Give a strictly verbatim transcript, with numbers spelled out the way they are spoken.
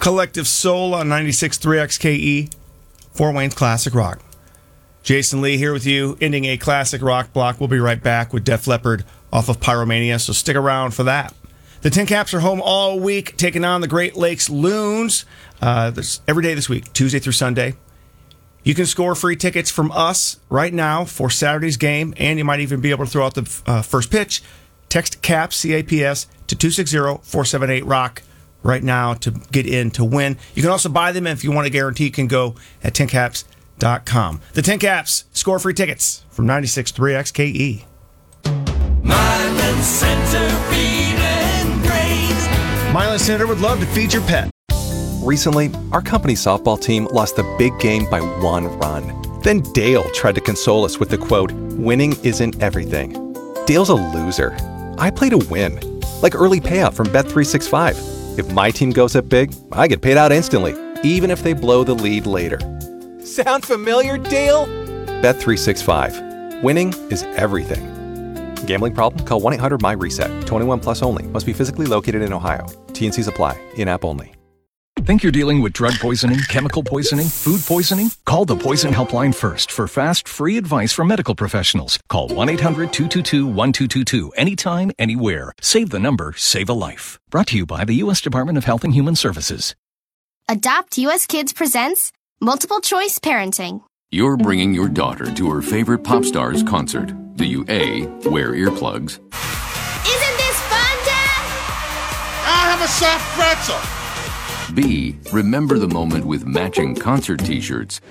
Collective Soul on ninety-six point three X K E, Fort Wayne's Classic Rock. Jason Lee here with you, ending a classic rock block. We'll be right back with Def Leppard off of Pyromania, so stick around for that. The Tin Caps are home all week, taking on the Great Lakes Loons uh, every day this week, Tuesday through Sunday. You can score free tickets from us right now for Saturday's game, and you might even be able to throw out the uh, first pitch. Text CAPS, C A P S, to two six zero, four seven eight, ROCK right now to get in to win. You can also buy them, and if you want a guarantee, you can go at tin caps dot com. The Tin Caps score free tickets from ninety-six point three X K E. Milan Center Feed and Grain. Milan Center would love to feed your pet. Recently, our company softball team lost the big game by one run. Then Dale tried to console us with the quote, "Winning isn't everything." Dale's a loser. I play to win. Like early payout from Bet three sixty-five. If my team goes up big, I get paid out instantly, even if they blow the lead later. Sound familiar, Dale? Bet three sixty-five. Winning is everything. Gambling problem? Call one eight hundred M Y reset. twenty-one plus only. Must be physically located in Ohio. T N Cs apply. In-app only. Think you're dealing with drug poisoning, chemical poisoning, food poisoning? Call the Poison Helpline first for fast, free advice from medical professionals. Call one eight hundred two two two one two two two anytime, anywhere. Save the number, save a life. Brought to you by the U S Department of Health and Human Services. Adopt U S Kids presents Multiple Choice Parenting. You're bringing your daughter to her favorite pop star's concert. Do you A, wear earplugs? Isn't this fun, Dad? I have a soft pretzel. B, remember the moment with matching concert t-shirts